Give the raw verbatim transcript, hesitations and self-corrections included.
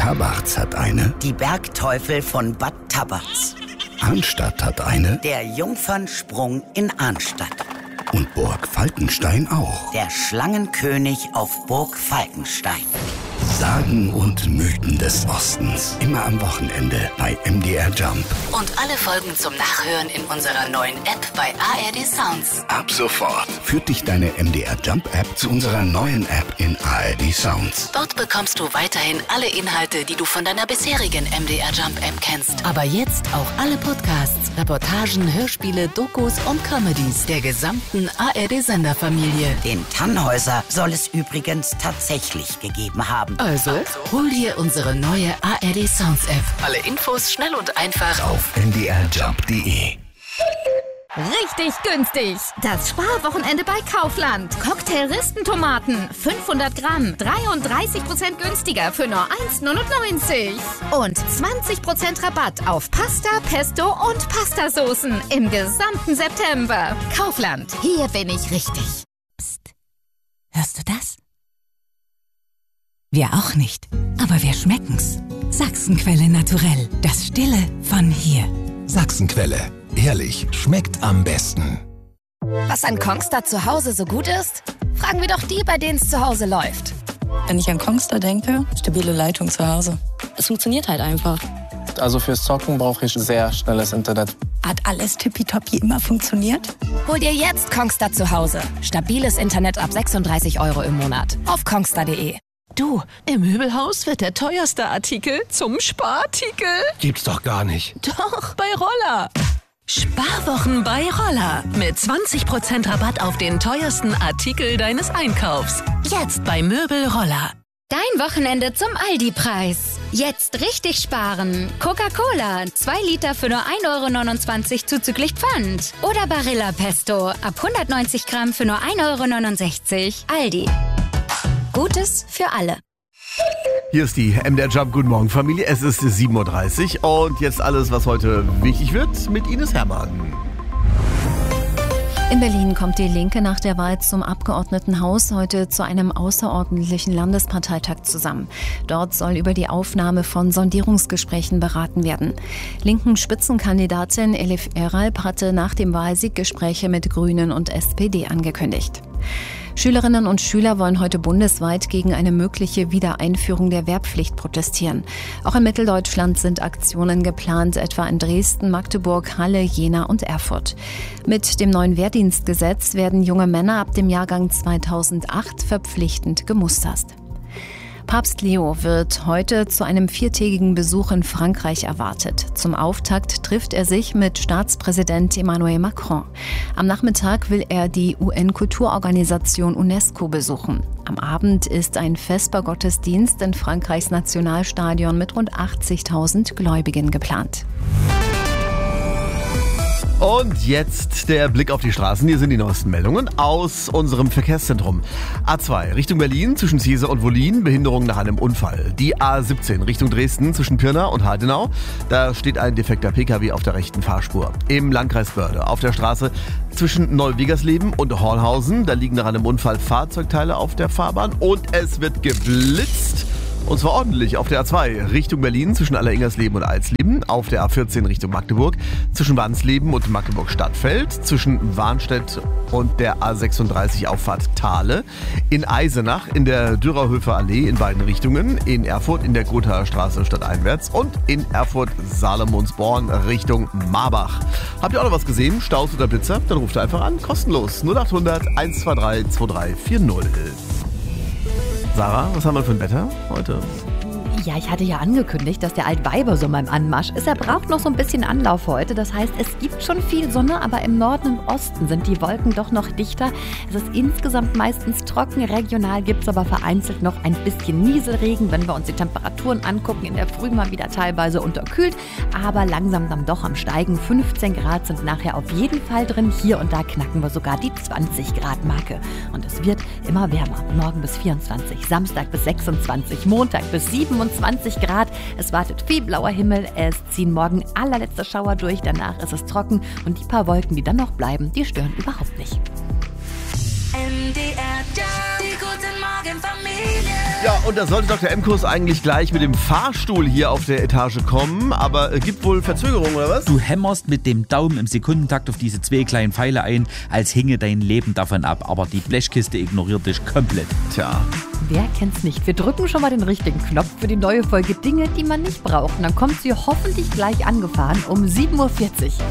Tabarz hat eine. Die Bergteufel von Bad Tabarz. Arnstadt hat eine. Der Jungfernsprung in Arnstadt. Und Burg Falkenstein auch. Der Schlangenkönig auf Burg Falkenstein. Sagen und Mythen des Ostens. Immer am Wochenende bei M D R Jump. Und alle Folgen zum Nachhören in unserer neuen App bei A R D Sounds. Ab sofort führt dich deine M D R Jump App zu unserer neuen App in A R D Sounds. Dort bekommst du weiterhin alle Inhalte, die du von deiner bisherigen M D R Jump App kennst. Aber jetzt auch alle Podcasts, Reportagen, Hörspiele, Dokus und Comedies der gesamten A R D-Senderfamilie. Den Tannhäuser soll es übrigens tatsächlich gegeben haben. Also, hol dir unsere neue A R D Sounds App. Alle Infos schnell und einfach auf m d r jump punkt d e. Richtig günstig. Das Sparwochenende bei Kaufland. Cocktail-Ristentomaten. fünfhundert Gramm. dreiunddreißig Prozent günstiger für nur eins neunundneunzig. Und zwanzig Prozent Rabatt auf Pasta, Pesto und Pastasoßen im gesamten September. Kaufland. Hier bin ich richtig. Psst. Hörst du das? Wir auch nicht. Aber wir schmecken's. Sachsenquelle naturell. Das Stille von hier. Sachsenquelle. Ehrlich, schmeckt am besten. Was an Kongstar zu Hause so gut ist? Fragen wir doch die, bei denen es zu Hause läuft. Wenn ich an Kongstar denke, stabile Leitung zu Hause. Es funktioniert halt einfach. Also fürs Zocken brauche ich sehr schnelles Internet. Hat alles tippitoppi immer funktioniert? Hol dir jetzt Kongstar zu Hause. Stabiles Internet ab sechsunddreißig Euro im Monat. Auf kongstar punkt de. Du, im Möbelhaus wird der teuerste Artikel zum Sparartikel. Gibt's doch gar nicht. Doch, bei Roller. Sparwochen bei Roller. Mit zwanzig Prozent Rabatt auf den teuersten Artikel deines Einkaufs. Jetzt bei Möbel Roller. Dein Wochenende zum Aldi-Preis. Jetzt richtig sparen. Coca-Cola, zwei Liter für nur ein Euro neunundzwanzig zuzüglich Pfand. Oder Barilla Pesto, ab hundertneunzig Gramm für nur ein Euro neunundsechzig. Aldi. Gutes für alle. Hier ist die M D R Jump. Guten Morgen, Familie. Es ist sieben Uhr dreißig und jetzt alles, was heute wichtig wird, mit Ines Hermann. In Berlin kommt die Linke nach der Wahl zum Abgeordnetenhaus heute zu einem außerordentlichen Landesparteitag zusammen. Dort soll über die Aufnahme von Sondierungsgesprächen beraten werden. Linken Spitzenkandidatin Elif Eralp hatte nach dem Wahlsieg Gespräche mit Grünen und S P D angekündigt. Schülerinnen und Schüler wollen heute bundesweit gegen eine mögliche Wiedereinführung der Wehrpflicht protestieren. Auch in Mitteldeutschland sind Aktionen geplant, etwa in Dresden, Magdeburg, Halle, Jena und Erfurt. Mit dem neuen Wehrdienstgesetz werden junge Männer ab dem Jahrgang zweitausendacht verpflichtend gemustert. Papst Leo wird heute zu einem viertägigen Besuch in Frankreich erwartet. Zum Auftakt trifft er sich mit Staatspräsident Emmanuel Macron. Am Nachmittag will er die U N-Kulturorganisation UNESCO besuchen. Am Abend ist ein Vespergottesdienst in Frankreichs Nationalstadion mit rund achtzigtausend Gläubigen geplant. Und jetzt der Blick auf die Straßen. Hier sind die neuesten Meldungen aus unserem Verkehrszentrum. A zwei Richtung Berlin zwischen Ziese und Wollin, Behinderung nach einem Unfall. Die A siebzehn Richtung Dresden zwischen Pirna und Heidenau. Da steht ein defekter Pkw auf der rechten Fahrspur. Im Landkreis Börde auf der Straße zwischen Neuwegersleben und Hornhausen. Da liegen nach einem Unfall Fahrzeugteile auf der Fahrbahn und es wird geblitzt. Und zwar ordentlich auf der A zwei Richtung Berlin zwischen Alleringersleben und Alsleben, auf der A vierzehn Richtung Magdeburg, zwischen Wansleben und Magdeburg-Stadtfeld, zwischen Warnstedt und der A sechsunddreißig Auffahrt Thale, in Eisenach in der Dürerhöfer Allee in beiden Richtungen, in Erfurt in der Gothaer Straße stadteinwärts und in Erfurt-Salomonsborn Richtung Marbach. Habt ihr auch noch was gesehen? Staus oder Blitzer? Dann ruft einfach an, kostenlos null achthundert eins zwei drei zwei drei vier null. Sarah, was haben wir für ein Wetter heute? Ja, ich hatte ja angekündigt, dass der Altweibersommer im Anmarsch ist. Er braucht noch so ein bisschen Anlauf heute. Das heißt, es gibt schon viel Sonne, aber im Norden und Osten sind die Wolken doch noch dichter. Es ist insgesamt meistens trocken. Regional gibt es aber vereinzelt noch ein bisschen Nieselregen. Wenn wir uns die Temperaturen angucken, in der Früh mal wieder teilweise unterkühlt, aber langsam dann doch am Steigen. fünfzehn Grad sind nachher auf jeden Fall drin. Hier und da knacken wir sogar die zwanzig Grad Marke. Und es wird immer wärmer. Morgen bis vierundzwanzig, Samstag bis sechsundzwanzig, Montag bis siebenundzwanzig Grad. Es wartet viel blauer Himmel. Es ziehen morgen allerletzte Schauer durch. Danach ist es trocken. Und die paar Wolken, die dann noch bleiben, die stören überhaupt nicht. M D R, die guten Morgen. Morgenfamilie. Ja, und da sollte Doktor M-Kurs eigentlich gleich mit dem Fahrstuhl hier auf der Etage kommen, aber äh, gibt wohl Verzögerung, oder was? Du hämmerst mit dem Daumen im Sekundentakt auf diese zwei kleinen Pfeile ein, als hinge dein Leben davon ab, aber die Blechkiste ignoriert dich komplett. Tja. Wer kennt's nicht? Wir drücken schon mal den richtigen Knopf für die neue Folge Dinge, die man nicht braucht. Und dann kommt sie hoffentlich gleich angefahren um sieben Uhr vierzig.